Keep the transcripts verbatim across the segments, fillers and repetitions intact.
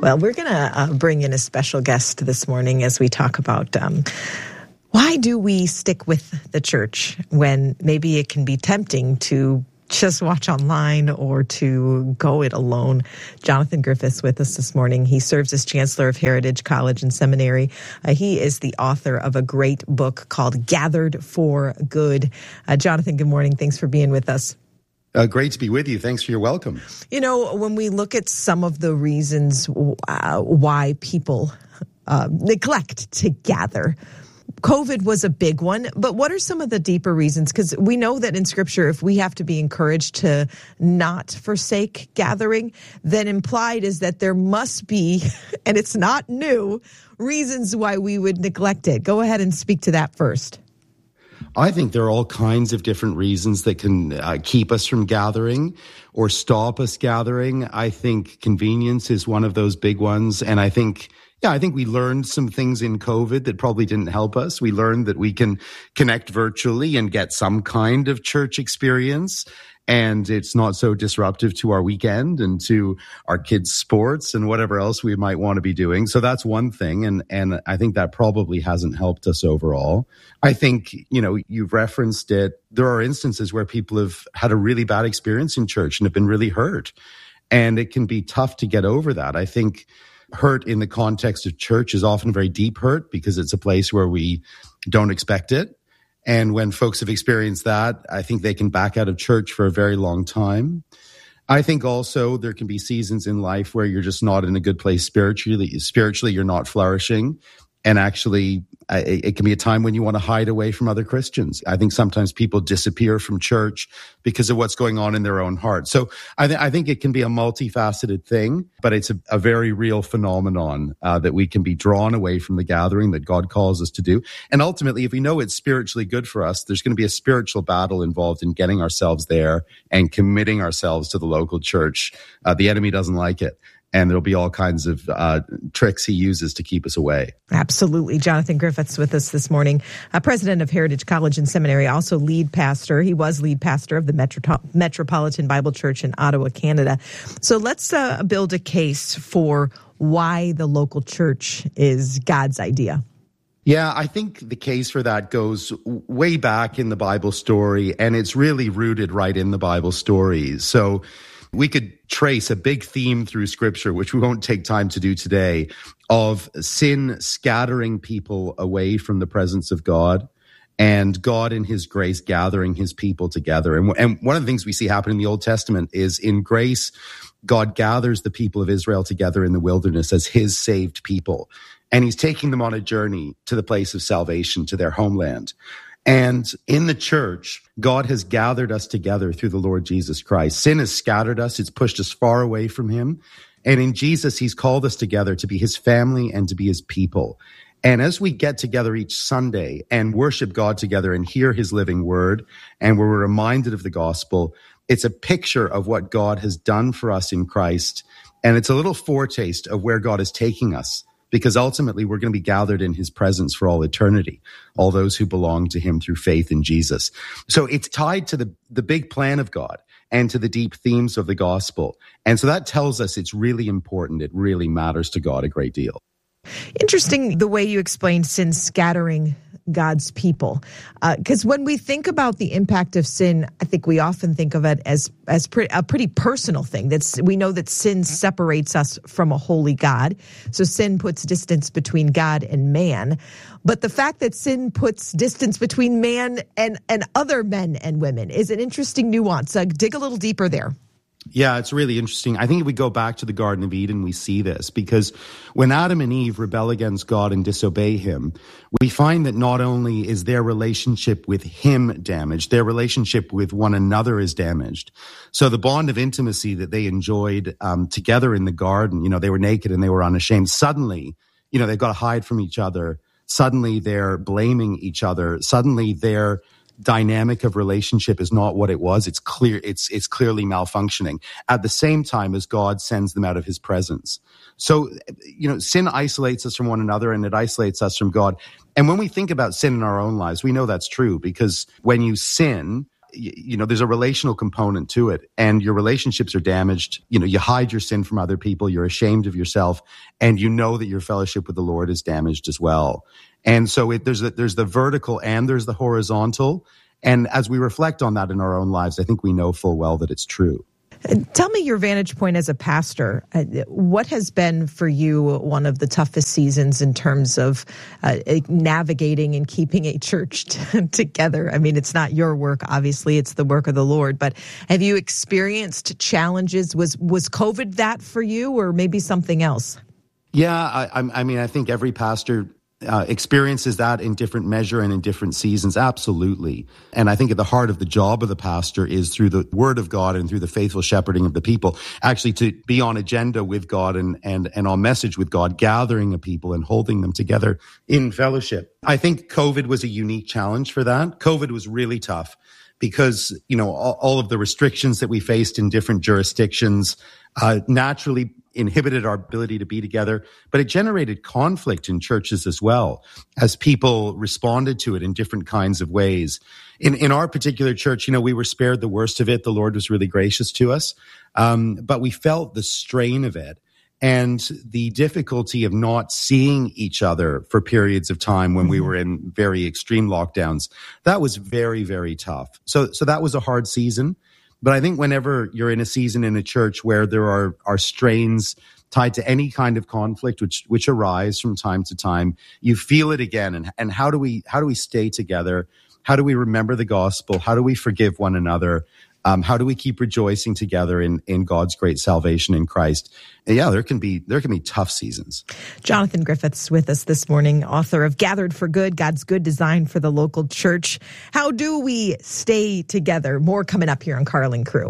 Well, we're going to uh, bring in a special guest this morning as we talk about um, why do we stick with the church when maybe it can be tempting to just watch online or to go it alone. Jonathan Griffiths with us this morning. He serves as Chancellor of Heritage College and Seminary. Uh, he is the author of a great book called Gathered for Good. Uh, Jonathan, good morning. Thanks for being with us. Uh, great to be with you. Thanks for your welcome. You know, when we look at some of the reasons uh, why people uh, neglect to gather, COVID was a big one, but what are some of the deeper reasons? Because we know that in Scripture, if we have to be encouraged to not forsake gathering, then implied is that there must be, and it's not new, reasons why we would neglect it. Go ahead and speak to that first. I think there are all kinds of different reasons that can uh, keep us from gathering or stop us gathering. I think convenience is one of those big ones. And I think, yeah, I think we learned some things in COVID that probably didn't help us. We learned that we can connect virtually and get some kind of church experience. And it's not so disruptive to our weekend and to our kids' sports and whatever else we might want to be doing. So that's one thing. And, and I think that probably hasn't helped us overall. I think, you know, you've referenced it. There are instances where people have had a really bad experience in church and have been really hurt. And it can be tough to get over that. I think hurt in the context of church is often very deep hurt because it's a place where we don't expect it. And when folks have experienced that, I think they can back out of church for a very long time. I think also there can be seasons in life where you're just not in a good place spiritually. Spiritually, you're not flourishing. And actually, it can be a time when you want to hide away from other Christians. I think sometimes people disappear from church because of what's going on in their own heart. So I, th- I think it can be a multifaceted thing, but it's a, a very real phenomenon uh, that we can be drawn away from the gathering that God calls us to do. And ultimately, if we know it's spiritually good for us, there's going to be a spiritual battle involved in getting ourselves there and committing ourselves to the local church. Uh, the enemy doesn't like it. And there'll be all kinds of uh, tricks he uses to keep us away. Absolutely. Jonathan Griffiths with us this morning, uh, president of Heritage College and Seminary, also lead pastor. He was lead pastor of the Metro- Metropolitan Bible Church in Ottawa, Canada. So let's uh, build a case for why the local church is God's idea. Yeah, I think the case for that goes way back in the Bible story, and it's really rooted right in the Bible story. So we could trace a big theme through Scripture, which we won't take time to do today, of sin scattering people away from the presence of God and God in his grace gathering his people together. And, and one of the things we see happen in the Old Testament is in grace, God gathers the people of Israel together in the wilderness as his saved people. And he's taking them on a journey to the place of salvation, to their homeland. And in the church, God has gathered us together through the Lord Jesus Christ. Sin has scattered us. It's pushed us far away from him. And in Jesus, he's called us together to be his family and to be his people. And as we get together each Sunday and worship God together and hear his living word, and we're reminded of the gospel, it's a picture of what God has done for us in Christ. And it's a little foretaste of where God is taking us, because ultimately we're going to be gathered in his presence for all eternity, all those who belong to him through faith in Jesus. So it's tied to the, the big plan of God and to the deep themes of the gospel. And so that tells us it's really important. It really matters to God a great deal. Interesting the way you explained sin scattering God's people. Because uh, when we think about the impact of sin, I think we often think of it as as pre- a pretty personal thing. That's we know that sin separates us from a holy God. So sin puts distance between God and man. But the fact that sin puts distance between man and, and other men and women is an interesting nuance. Uh, dig a little deeper there. Yeah, it's really interesting. I think if we go back to the Garden of Eden, we see this because when Adam and Eve rebel against God and disobey him, we find that not only is their relationship with him damaged, their relationship with one another is damaged. So the bond of intimacy that they enjoyed um, together in the garden, you know, they were naked and they were unashamed. Suddenly, you know, they've got to hide from each other. Suddenly they're blaming each other. Suddenly they're dynamic of relationship is not what it was. It's clear, it's, it's clearly malfunctioning at the same time as God sends them out of his presence. So, you know, sin isolates us from one another and it isolates us from God. And when we think about sin in our own lives, we know that's true because when you sin, you, you know, there's a relational component to it, and your relationships are damaged. You know, you hide your sin from other people. You're ashamed of yourself, and you know that your fellowship with the Lord is damaged as well. And so it, there's a, there's the vertical and there's the horizontal. And as we reflect on that in our own lives, I think we know full well that it's true. Tell me your vantage point as a pastor. Uh, what has been for you one of the toughest seasons in terms of uh, navigating and keeping a church t- together? I mean, it's not your work, obviously, it's the work of the Lord. But have you experienced challenges? Was was COVID that for you, or maybe something else? Yeah, I, I mean, I think every pastor Uh, experiences that in different measure and in different seasons, absolutely. And I think at the heart of the job of the pastor is through the word of God and through the faithful shepherding of the people, actually to be on agenda with God and and and on message with God, gathering a people and holding them together in fellowship. I think COVID was a unique challenge for that. COVID was really tough because, you know, all, all of the restrictions that we faced in different jurisdictions uh, naturally inhibited our ability to be together, but it generated conflict in churches as well as people responded to it in different kinds of ways. In in our particular church, you know, we were spared the worst of it. The Lord was really gracious to us, um, but we felt the strain of it and the difficulty of not seeing each other for periods of time when we were in very extreme lockdowns. That was very, very tough. So so that was a hard season. But I think whenever you're in a season in a church where there are, are strains tied to any kind of conflict which which arise from time to time, you feel it again. And and how do we how do we stay together? How do we remember the gospel? How do we forgive one another? Um, how do we keep rejoicing together in, in God's great salvation in Christ? And yeah, there can be there can be tough seasons. Jonathan Griffiths with us this morning, author of Gathered for Good, God's Good Design for the Local Church. How do we stay together? More coming up here on Carling Crew.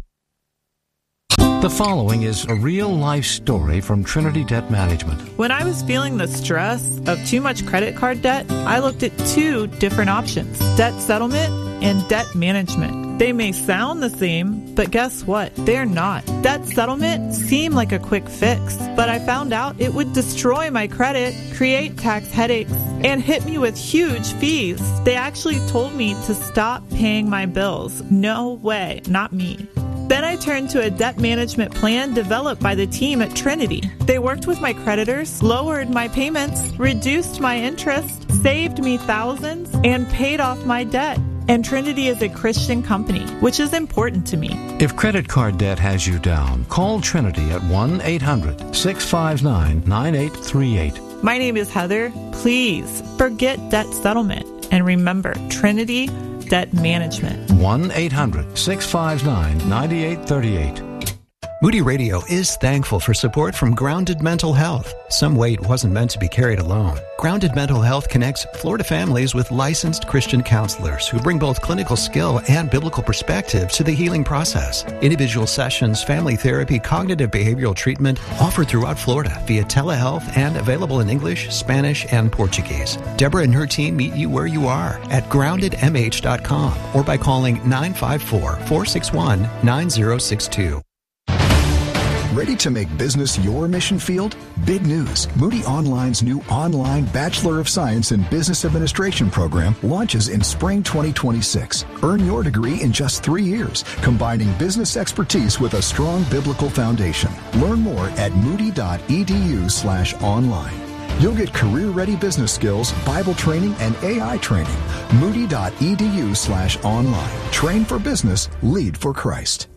The following is a real-life story from Trinity Debt Management. When I was feeling the stress of too much credit card debt, I looked at two different options: debt settlement and debt management. They may sound the same, but guess what? They're not. Debt settlement seemed like a quick fix, but I found out it would destroy my credit, create tax headaches, and hit me with huge fees. They actually told me to stop paying my bills. No way, not me. Then I turned to a debt management plan developed by the team at Trinity. They worked with my creditors, lowered my payments, reduced my interest, saved me thousands, and paid off my debt. And Trinity is a Christian company, which is important to me. If credit card debt has you down, call Trinity at one eight hundred six five nine nine eight three eight. My name is Heather. Please forget debt settlement and remember Trinity Debt Management. one eight hundred six five nine nine eight three eight. Moody Radio is thankful for support from Grounded Mental Health. Some weight wasn't meant to be carried alone. Grounded Mental Health connects Florida families with licensed Christian counselors who bring both clinical skill and biblical perspective to the healing process. Individual sessions, family therapy, cognitive behavioral treatment offered throughout Florida via telehealth and available in English, Spanish, and Portuguese. Deborah and her team meet you where you are at grounded m h dot com or by calling nine five four, four six one, nine zero six two. Ready to make business your mission field? Big news. Moody Online's new online Bachelor of Science in Business Administration program launches in spring twenty twenty-six. Earn your degree in just three years, combining business expertise with a strong biblical foundation. Learn more at moody.edu slash online. You'll get career-ready business skills, Bible training, and A I training. Moody.edu slash online. Train for business, lead for Christ.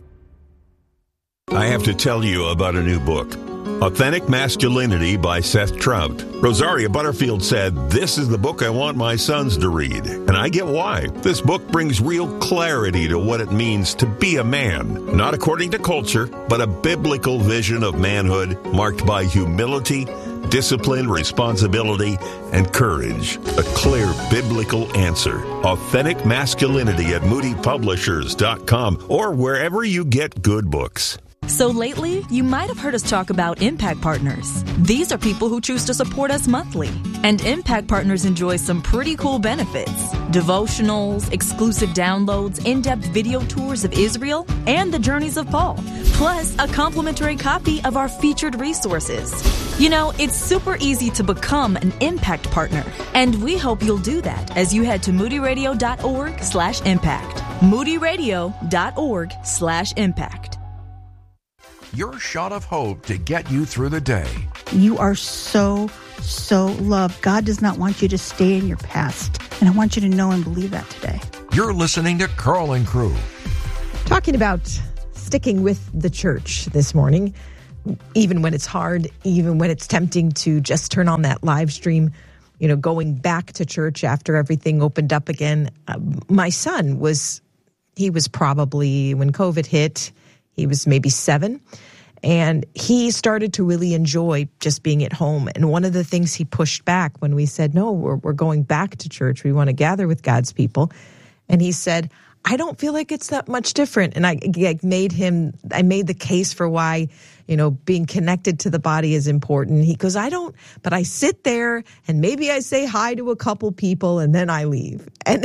I have to tell you about a new book, Authentic Masculinity by Seth Trout. Rosaria Butterfield said, "This is the book I want my sons to read." And I get why. This book brings real clarity to what it means to be a man, not according to culture, but a biblical vision of manhood marked by humility, discipline, responsibility, and courage. A clear biblical answer. Authentic Masculinity at moody publishers dot com or wherever you get good books. So lately, you might have heard us talk about Impact Partners. These are people who choose to support us monthly. And Impact Partners enjoy some pretty cool benefits. Devotionals, exclusive downloads, in-depth video tours of Israel, and the journeys of Paul. Plus, a complimentary copy of our featured resources. You know, it's super easy to become an Impact Partner. And we hope you'll do that as you head to moody radio dot org slash impact. moody radio dot org slash impact. Your shot of hope to get you through the day. You are so, so loved. God does not want you to stay in your past. And I want you to know and believe that today. You're listening to Carl and Crew. Talking about sticking with the church this morning, even when it's hard, even when it's tempting to just turn on that live stream, you know, going back to church after everything opened up again. Uh, my son was, he was probably, when COVID hit, he was maybe seven, and he started to really enjoy just being at home. And one of the things he pushed back when we said, no, we're, we're going back to church, we want to gather with God's people. And he said, I don't feel like it's that much different. And I, I made him, I made the case for why, you know, being connected to the body is important. He goes, I don't, but I sit there and maybe I say hi to a couple people and then I leave. And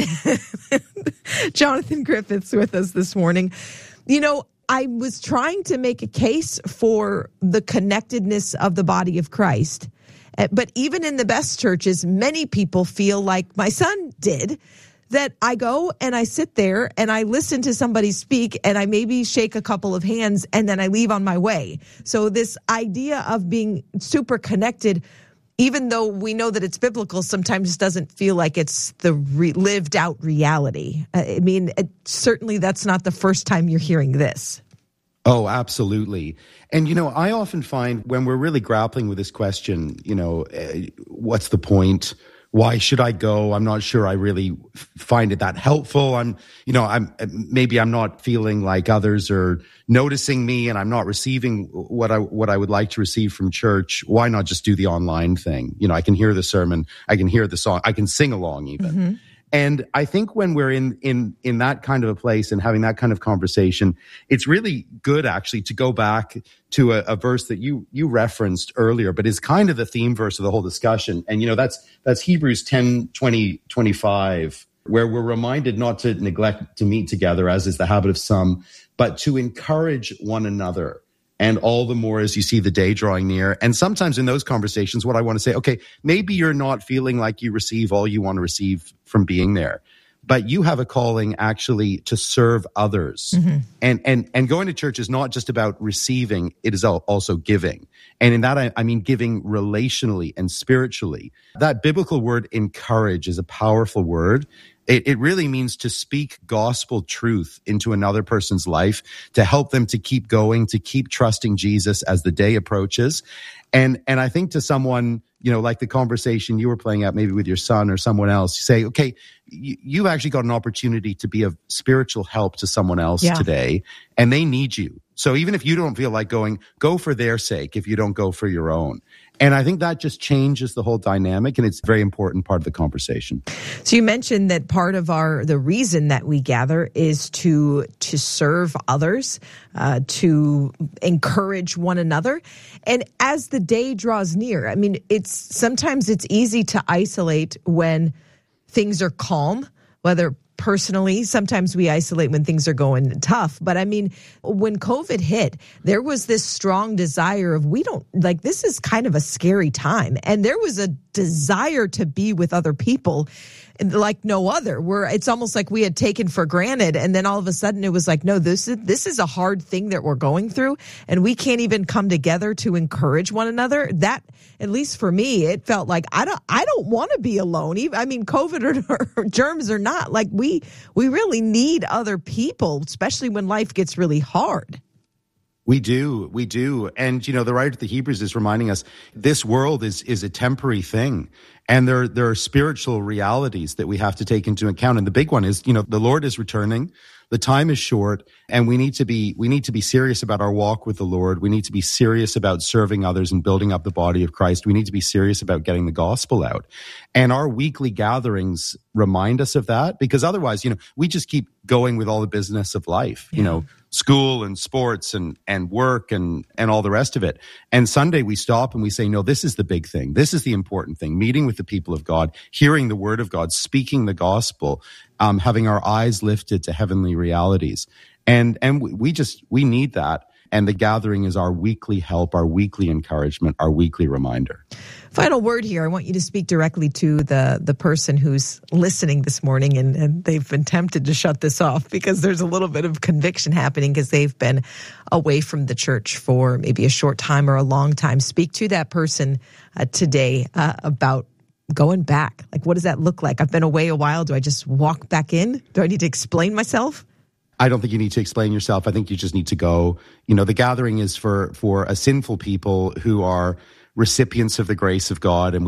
Jonathan Griffith's with us this morning. You know, I was trying to make a case for the connectedness of the body of Christ. But even in the best churches, many people feel like my son did, that I go and I sit there and I listen to somebody speak and I maybe shake a couple of hands and then I leave on my way. So this idea of being super connected, even though we know that it's biblical, sometimes doesn't feel like it's the re- lived out reality. I mean, it, certainly that's not the first time you're hearing this. Oh, absolutely. And, you know, I often find when we're really grappling with this question, you know, uh, what's the point? Why should I go? I'm not sure I really find it that helpful. I'm, you know, I'm, maybe I'm not feeling like others are noticing me and I'm not receiving what I, what I would like to receive from church. Why not just do the online thing? You know, I can hear the sermon. I can hear the song. I can sing along even. Mm-hmm. And I think when we're in, in, in that kind of a place and having that kind of conversation, it's really good actually to go back to a, a verse that you, you referenced earlier, but is kind of the theme verse of the whole discussion. And, you know, that's, that's Hebrews ten, twenty, twenty-five, where we're reminded not to neglect to meet together, as is the habit of some, but to encourage one another. And all the more as you see the day drawing near. And sometimes in those conversations, what I want to say, okay, maybe you're not feeling like you receive all you want to receive from being there, but you have a calling actually to serve others. Mm-hmm. And, and, and going to church is not just about receiving, it is also giving. And in that, I, I mean giving relationally and spiritually. That biblical word encourage is a powerful word. It, it really means to speak gospel truth into another person's life, to help them to keep going, to keep trusting Jesus as the day approaches. And, and I think to someone, you know, like the conversation you were playing out maybe with your son or someone else, you say, okay, you, you've actually got an opportunity to be of spiritual help to someone else yeah. today, and they need you. So even if you don't feel like going, go for their sake if you don't go for your own. And I think that just changes the whole dynamic, and it's a very important part of the conversation. So you mentioned that part of our the reason that we gather is to to serve others, uh, to encourage one another. And as the day draws near, I mean, it's sometimes it's easy to isolate when things are calm, whether personally, sometimes we isolate when things are going tough. But I mean, when COVID hit, there was this strong desire of we don't like this is kind of a scary time. And there was a desire to be with other people like no other, where it's almost like we had taken for granted. And then all of a sudden it was like, no, this is, this is a hard thing that we're going through. And we can't even come together to encourage one another. That, at least for me, it felt like I don't, I don't want to be alone. Even, I mean, COVID or, or germs or not, like we, we really need other people, especially when life gets really hard. We do. We do. And, you know, the writer of the Hebrews is reminding us this world is, is a temporary thing. And there, there are spiritual realities that we have to take into account. And the big one is, you know, the Lord is returning. The time is short, and we need to be, we need to be serious about our walk with the Lord. We need to be serious about serving others and building up the body of Christ. We need to be serious about getting the gospel out. And our weekly gatherings remind us of that, because otherwise, you know, we just keep going with all the business of life, yeah. you know, school and sports and, and work and, and all the rest of it. And Sunday we stop and we say, no, this is the big thing. This is the important thing. Meeting with the people of God, hearing the word of God, speaking the gospel, um, having our eyes lifted to heavenly realities. And, and we just, we need that. And the gathering is our weekly help, our weekly encouragement, our weekly reminder. Final word here. I want you to speak directly to the, the person who's listening this morning, and, and they've been tempted to shut this off because there's a little bit of conviction happening because they've been away from the church for maybe a short time or a long time. Speak to that person uh, today uh, about going back. Like, what does that look like? I've been away a while. Do I just walk back in? Do I need to explain myself? I don't think you need to explain yourself. I think you just need to go. You know, the gathering is for, for a sinful people who are recipients of the grace of God, and we